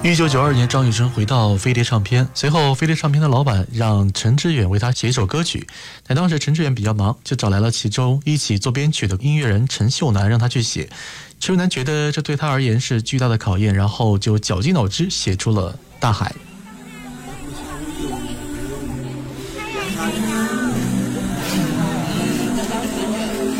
1992年，张雨生回到飞碟唱片，随后飞碟唱片的老板让陈志远为他写一首歌曲，但当时陈志远比较忙，就找来了其中一起做编曲的音乐人陈秀楠让他去写。陈秀楠觉得这对他而言是巨大的考验，然后就绞尽脑汁写出了《大海》。